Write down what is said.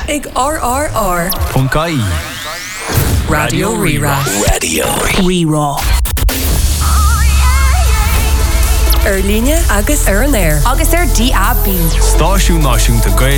ag RRR.caí. Radio Rira. Radio Rira. Líne agus ar an air. Agus DAB. Stáisiún náisiúnta Gaeilge